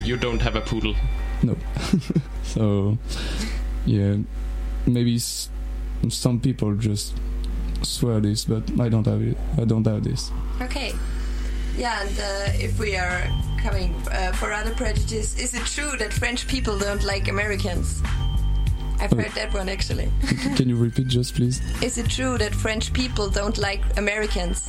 You don't have a poodle? No. So, yeah, maybe some people just swear this, but I don't have it. I don't have this. Okay. Yeah, and if we are coming for other prejudices, is it true that French people don't like Americans? I've heard that one, actually. Can you repeat just, please? Is it true that French people don't like Americans?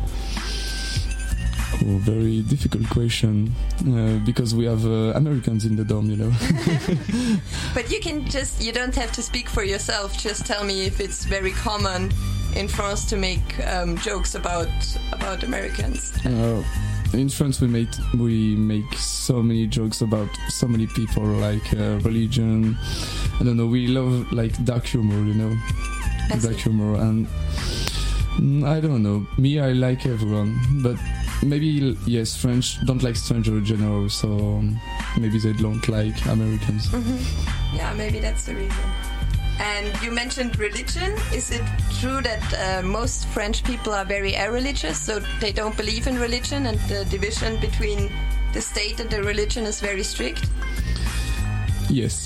Oh, very difficult question, because we have Americans in the dorm, you know. But you don't have to speak for yourself, just tell me if it's very common in France to make jokes about Americans. In France we make so many jokes about so many people, like religion. I don't know, we love like dark humor, you know. Dark humor, and I don't know, me, I like everyone, but maybe, yes, French don't like strangers in general, so maybe they don't like Americans. Mm-hmm. Yeah, maybe that's the reason. And you mentioned religion. Is it true that most French people are very irreligious, so they don't believe in religion, and the division between the state and the religion is very strict? Yes.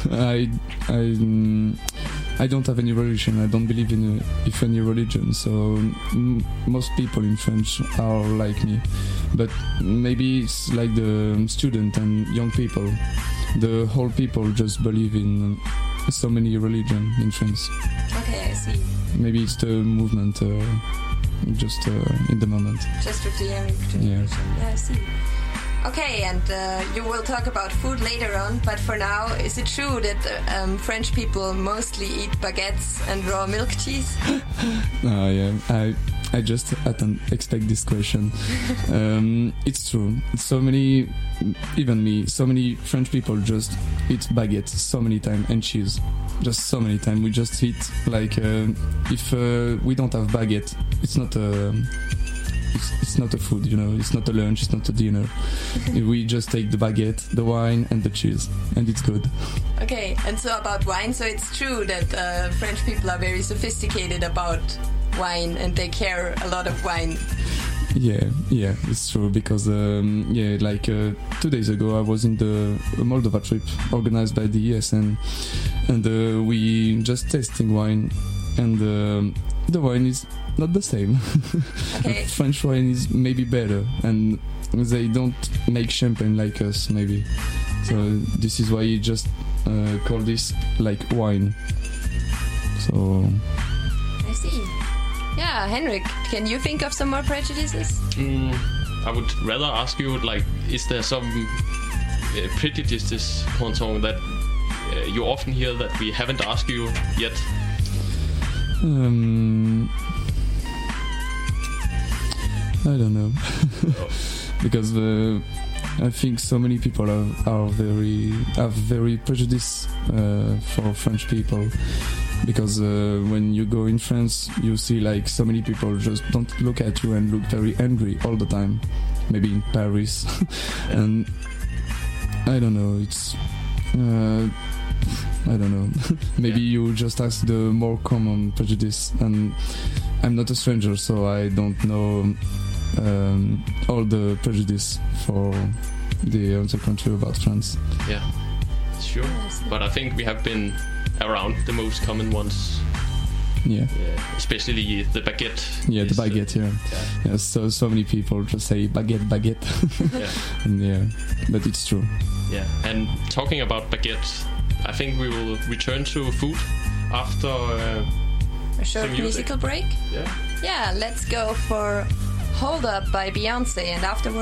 I don't have any religion. I don't believe in any religion. So most people in France are like me. But maybe it's like the student and young people. The whole people just believe in so many religions in France. Okay, I see. Maybe it's the movement, just in the moment. Just with the young generation. Yeah, I see. Okay, and you will talk about food later on, but for now, is it true that French people mostly eat baguettes and raw milk cheese? Yeah, I just didn't expect this question. It's true. So many, even me, so many French people just eat baguettes so many times, and cheese. Just so many times. We just eat, like, if we don't have baguette, it's not a food, you know, it's not a lunch, it's not a dinner. We just take the baguette, the wine and the cheese, and it's good. Okay, and so about wine, so it's true that French people are very sophisticated about wine and they care a lot of wine. Yeah, it's true, because like 2 days ago I was in the Moldova trip organized by the ESN, and we just tasting wine, and the wine is not the same. Okay. French wine is maybe better, and they don't make champagne like us, maybe. So this is why you just call this like wine. So I see. Yeah, Henrik, can you think of some more prejudices? I would rather ask you, like, is there some prejudices, Ponton, that you often hear that we haven't asked you yet? I don't know. Because I think so many people have very prejudice for French people. Because when you go in France, you see like so many people just don't look at you and look very angry all the time. Maybe in Paris. And I don't know, it's I don't know. Maybe you just ask the more common prejudice, and I'm not a stranger, so I don't know all the prejudice for the other country about France. Yeah, sure. But I think we have been around the most common ones. Yeah. Especially the baguette. Yeah, the baguette. Yeah. So many people just say baguette. Yeah. And but it's true. Yeah, and talking about baguette, I think we will return to food after a short musical break. Yeah. Yeah, let's go for Hold Up by Beyonce, and afterwards